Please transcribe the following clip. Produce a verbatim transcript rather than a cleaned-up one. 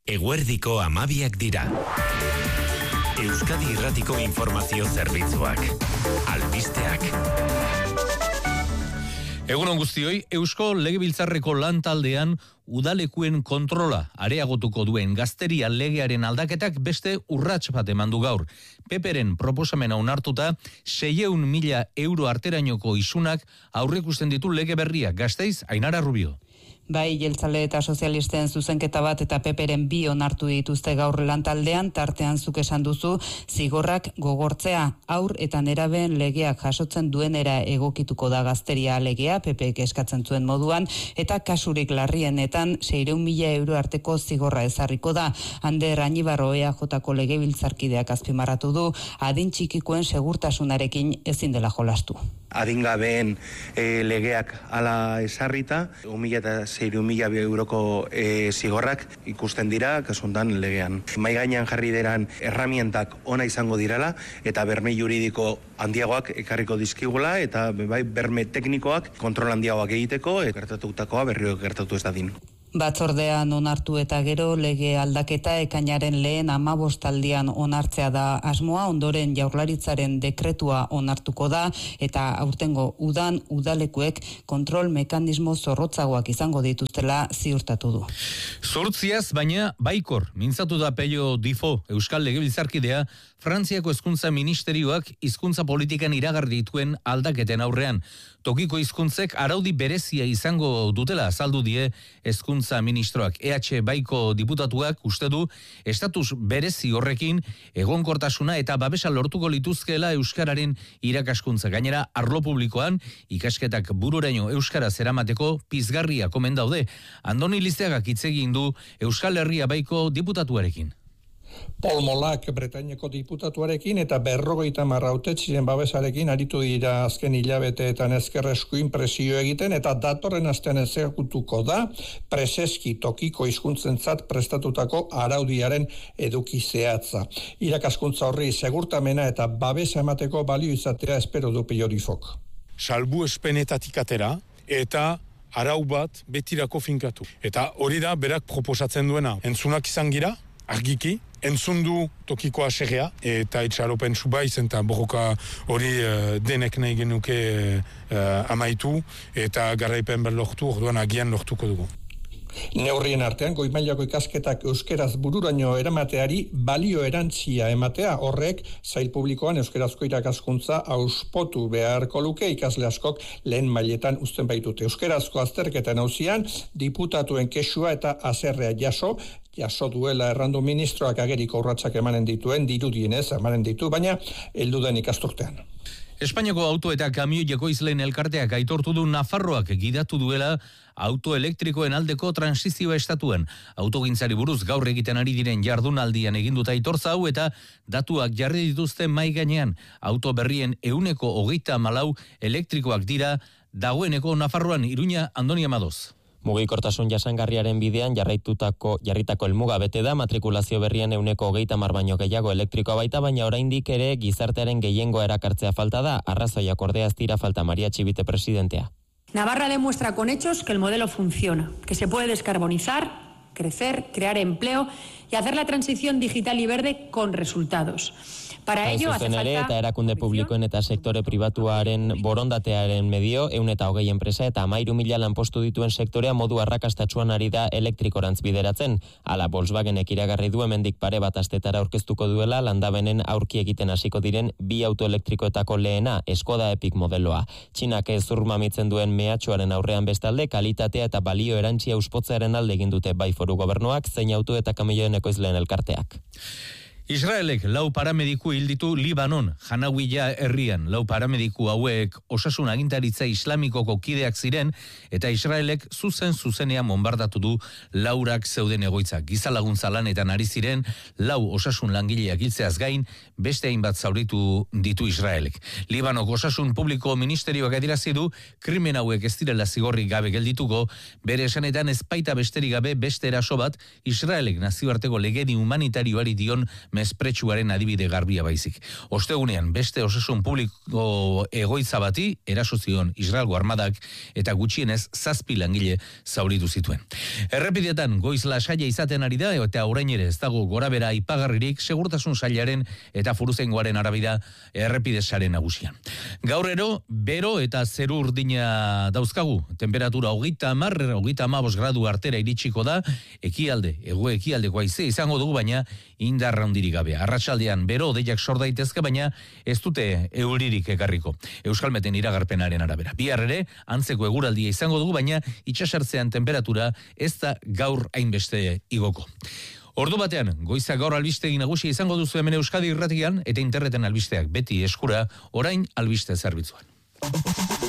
Eguerdiko hamabiak dira. Euskadi Irratiko Informazio Zerbitzuak. Albisteak. Egunon guztioi, Eusko Legebiltzarreko lantaldean udalekuen kontrola areagotuko duen gazteria legearen aldaketak beste urrats bat eman du gaur. Peperen proposamena onartuta, seiehun mila euro arterainoko isunak aurreikusten ditu lege berriak. Gasteiz, Ainara Rubio. Bai, jeltzale eta sozialisten zuzenketa bat eta peperen bi onartu dituzte gaur lantaldean, tartean zuk esan duzu, zigorrak gogortzea, aur eta nerabeen legeak jasotzen duenera egokituko da gazteria legea, pepek eskatzen zuen moduan, eta kasurik larrienetan seiehun mila euro arteko zigorra ezarriko da. Ander Añibarro E A Jko legebiltzarkideak azpimarratu du, adin txikikoen segurtasunarekin ezin dela jolastu. Adingabeen e, legeak ala esarrita, un mila eta seiehun mila euroko e, zigorrak ikusten dira, kasuntan legean. Mai gainean jarri deran erramientak ona izango dirala, eta berme juridiko handiagoak ekarriko dizkigula, eta bai, berme teknikoak kontrol handiagoak egiteko, e, gertatutakoa berriro gertatu ez dadin. Batzordean onartu eta gero lege aldaketa ekainaren lehen hamabostaldian onartzea da asmoa, ondoren Jaurlaritzaren dekretua onartuko da eta aurtengo udan udalekuek kontrol mekanismo zorrotzagoak izango dituztela ziurtatu du. Zortziaz, baina baikor, mintzatu da Pello Difo, Euskal Legebiltzarkidea, Frantziako hezkuntza ministerioak hizkuntza politikan iragarri dituen aldaketen aurrean. Tokiko hizkuntzek araudi berezia izango dutela azaldu die hezkuntza ministroak. E H Baiko diputatuak uste du estatus berezi horrekin egonkortasuna eta babesa lortuko lituzkeela euskararen irakaskuntza. Gainera, arlo publikoan ikasketak bururaino euskaraz eramateko pizgarria komen daude. Andoni Lizeagak hitz egin du Euskal Herria Baiko diputatuarekin. Paul Molak Bretaineko diputatuarekin eta berrogeita hamar hautetsiren babesarekin aritu dira azken hilabeteetan ezkerresku inpresio egiten eta datorren astean ezerkutuko da preseski tokiko hizkuntzentzat prestatutako araudiaren eduki zehatza. Irakaskuntza horri segurtamena eta babesa emateko balio izatea espero du Pello Difok. Salbu espenetatik atera eta arau bat betirako finkatu. Eta hori da berak proposatzen duena. Entzunak izan gira, argiki, entzundu tokiko asegea, eta itxaropen subaiz, eta borroka hori uh, denek nahi genuke uh, amaitu, eta garraipen behar lortu, orduan agian lortuko dugu. Neurrien artean, goi mailako ikasketak euskeraz bururaino eramateari balio erantzia ematea, horrek zail publikoan euskerazko irakaskuntza auspotu beharko luke ikasle askok lehen mailetan uzten baitute. Euskerazko azterketen auzian, diputatuen kexua eta haserrea jaso, jaso duela errandu ministroak ageriko urratsak emanen dituen, dirudienez emanen ditu, baina helduden ikasturtean. Espainiako auto eta kamio ekoizleen elkarteak aitortu du Nafarroak gidatu duela auto elektrikoen aldeko transizioa estatuan. Autogintzari buruz gaur egiten ari diren jardunaldian eginduta aitortza hau eta datuak jarri dituzte mai gainean. Auto berrien ehuneko hogeita hamalau elektrikoak dira dagoeneko Nafarroan. Iruña, Andoni Amadoz. Mugikortasun jasangarriaren bidean jarraitutako jarritako helmuga bete da, matrikulazio berrian ehuneko hogeita hamar baino gehiago elektrikoa baita, baina oraindik ere gizartearen gehiengoa erakartzea falta da, arrazoiak ordea ez dira falta. Maria Txibite presidentea. Navarra demuestra con hechos que el modelo funciona, que se puede descarbonizar, crecer, crear empleo y hacer la transición digital y verde con resultados. Para ello hace falta ere, eta erakunde publikoen eta sektore pribatuaren borondatearen medio, ehun eta hogei enpresa eta hamairu mila lanpostu dituen sektorea modu arrakastatsuan ari da elektrikorantz bideratzen. Hala, Volkswagenek iragarri du hemendik pare bat astetara aurkeztuko duela landabenen aurki egiten hasiko diren bi autoelektrikoetako lehena, Skoda Epic modeloa. Txinak ez zurmamitzen duen mehatxuaren aurrean bestalde, kalitatea eta balio erantzia uspotzearen alde egin dute bai foru gobernuak, zein auto eta kamioen ekoizleen elkarteak. Israelek lau paramediku hil ditu Libanon, Janawia herrian. Lau paramediku hauek osasun agintaritza islamikoko kideak ziren eta Israelek zuzen zuzenean bombardatu du laurak zeuden egoitza. Giza laguntza lanetan ari ziren lau osasun langileak hiltzeaz gain beste hainbat zauritu ditu Israelek. Libanoko osasun publiko ministerioak adierazi du krimen hauek ez direla zigorrik gabe geldituko, bere esanetan ez baita besterik gabe beste eraso bat Israelek nazioarteko legedi humanitarioari dion mespretsuaren adibide garbia baizik. Ostegunean beste osasun publiko egoitza bati eraso zion Israelgo armadak eta gutxienez zazpi langile zauritu zituen. Errepidetan goiz lasaia izaten ari da eta orain ere ez dago gorabera aipagarririk segurtasun sailaren eta Foruzaingoaren arabera errepide sare nagusian. Gaur ero, bero eta zeru urdina dauzkagu. Temperatura hogeita hamar, hogeita hamabost gradu artera iritsiko da, ekialde, ego ekialdeko haize izango dugu, baina indar handirik gabe. Arratsaldean bero odeiak sor daitezke, baina ez dute euririk ekarriko. Euskalmeten iragarpenaren arabera. Bihar ere, antzeko eguraldia izango dugu, baina itxasartzean temperatura ez da gaur hainbeste igoko. Ordu batean, goiza gaur albistegi nagusia izango duzu hemen Euskadi Irratian eta interneten albisteak beti eskura, orain albiste zerbitzuan.